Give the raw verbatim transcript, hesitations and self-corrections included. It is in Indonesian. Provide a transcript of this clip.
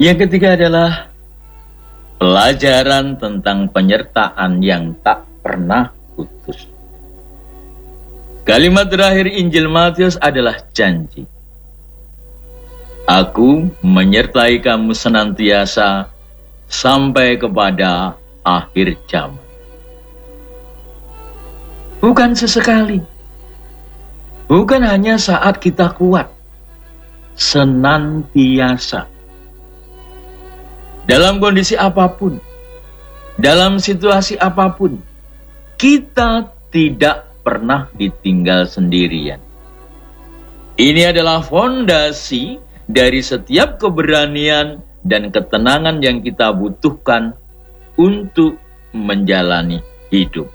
Yang ketiga adalah pelajaran tentang penyertaan yang tak pernah putus. Kalimat terakhir Injil Matius adalah janji. Aku menyertai kamu senantiasa sampai kepada akhir zaman. Bukan sesekali. Bukan hanya saat kita kuat. Senantiasa. Dalam kondisi apapun, dalam situasi apapun, kita tidak pernah ditinggal sendirian. Ini adalah fondasi dari setiap keberanian dan ketenangan yang kita butuhkan untuk menjalani hidup.